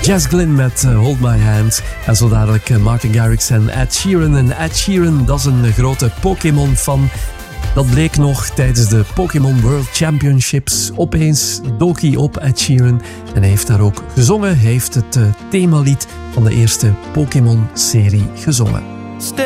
Jess Glynn met Hold My Hand. En zo dadelijk Martin Garrix en Ed Sheeran. En Ed Sheeran, dat is een grote Pokémon-fan. Dat bleek nog tijdens de Pokémon World Championships. Opeens dook hij op, Ed Sheeran. En hij heeft daar ook gezongen. Hij heeft het themalied van de eerste Pokémon-serie gezongen.